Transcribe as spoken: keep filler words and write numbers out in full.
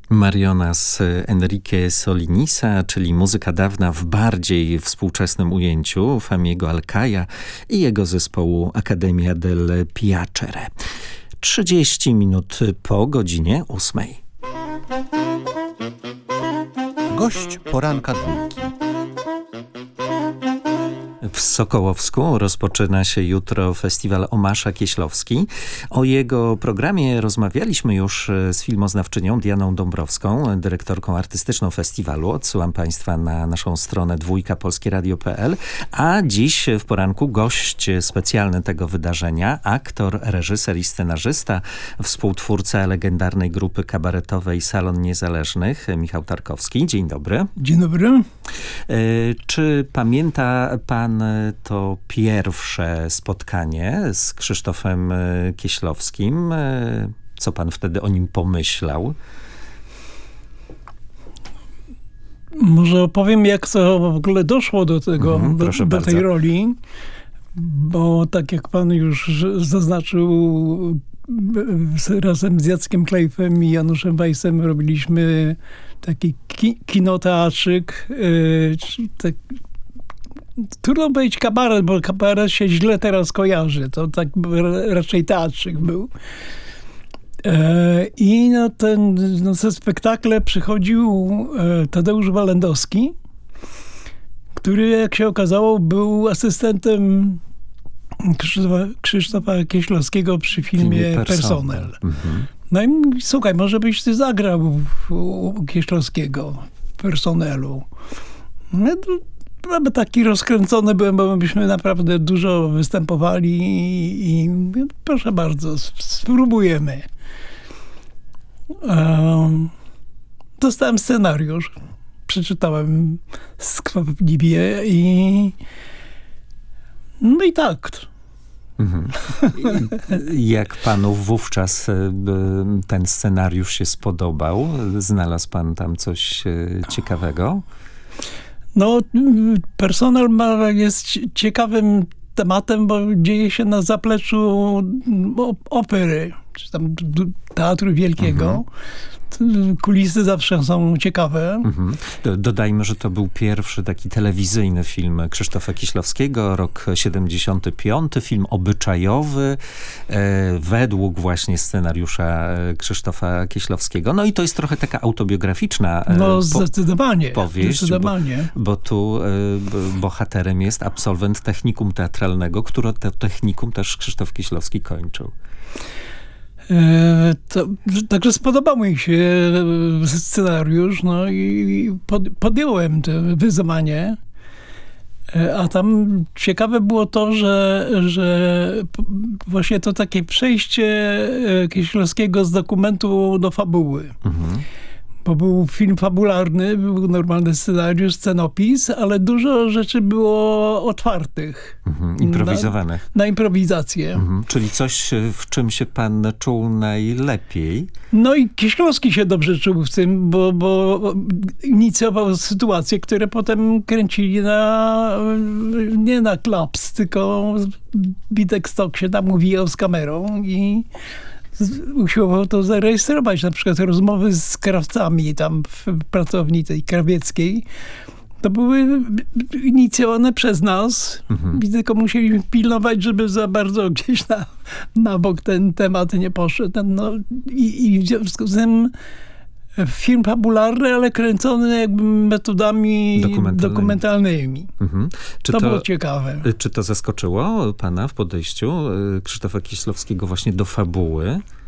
Mariona z Enrique Solinisa, czyli muzyka dawna w bardziej współczesnym ujęciu Famiego Alcaja i jego zespołu Accademia del Piacere. trzydzieści minut po godzinie ósmej. Gość poranka dwójki. W Sokołowsku rozpoczyna się jutro festiwal Omasza Kieślowski. O jego programie rozmawialiśmy już z filmoznawczynią Dianą Dąbrowską, dyrektorką artystyczną festiwalu. Odsyłam Państwa na naszą stronę dwójka polskie radio kropka p l. A dziś w poranku gość specjalny tego wydarzenia, aktor, reżyser i scenarzysta, współtwórca legendarnej grupy kabaretowej Salon Niezależnych, Michał Tarkowski. Dzień dobry. Dzień dobry. E, czy pamięta pan to pierwsze spotkanie z Krzysztofem Kieślowskim? Co pan wtedy o nim pomyślał? Może opowiem, jak to w ogóle doszło do tego, Mhm, do, proszę do tej bardzo. roli. Bo tak jak pan już zaznaczył, razem z Jackiem Klejfem i Januszem Weissem robiliśmy taki ki kinoteatrzyk, yy, tak, trudno powiedzieć kabaret, bo kabaret się źle teraz kojarzy. To tak raczej teatrzyk był. E, I na, ten, na te spektakle przychodził e, Tadeusz Walendowski, który, jak się okazało, był asystentem Krzysztofa, Krzysztofa Kieślowskiego przy filmie Filmie Personel. Personel. Mhm. No i mówi, słuchaj, może byś ty zagrał u, u Kieślowskiego w Personelu. No to Aby taki rozkręcony byłem, bo myśmy naprawdę dużo występowali i, i mówię, proszę bardzo, spróbujemy. Um, dostałem scenariusz, przeczytałem skwapliwie i no i tak. Mhm. Jak panu wówczas ten scenariusz się spodobał? Znalazł pan tam coś ciekawego? No, Personel ma, jest ciekawym tematem, bo dzieje się na zapleczu opery, czy tam Teatru Wielkiego. Mhm. Kulisy zawsze są ciekawe. Mhm. Dodajmy, że to był pierwszy taki telewizyjny film Krzysztofa Kieślowskiego, rok siedemdziesiąty piąty, film obyczajowy, e, według właśnie scenariusza Krzysztofa Kieślowskiego. No i to jest trochę taka autobiograficzna e, no, po, zdecydowanie, powieść, zdecydowanie. Bo, bo tu e, bohaterem jest absolwent technikum teatralnego, które to technikum też Krzysztof Kieślowski kończył. To, także spodobał mi się scenariusz, no i pod, podjąłem to wyzwanie. A tam ciekawe było to, że, że właśnie to takie przejście Kieślowskiego z dokumentu do fabuły. Mhm. Bo był film fabularny, był normalny scenariusz, scenopis, ale dużo rzeczy było otwartych. Mhm, improwizowanych. Na, na improwizację. Mhm, czyli coś, w czym się pan czuł najlepiej. No i Kieślowski się dobrze czuł w tym, bo, bo inicjował sytuacje, które potem kręcili na, nie na klaps, tylko Witek Stok się tam uwijał z kamerą i usiłował to zarejestrować. Na przykład rozmowy z krawcami tam w pracowni tej krawieckiej. To były inicjowane przez nas. Mhm. I tylko musieliśmy pilnować, żeby za bardzo gdzieś na, na bok ten temat nie poszedł. No, i, I w związku z tym film fabularny, ale kręcony jakby metodami dokumentalnymi. dokumentalnymi. Mhm. Czy to, to było ciekawe. Czy to zaskoczyło pana w podejściu Krzysztofa Kieślowskiego właśnie do fabuły?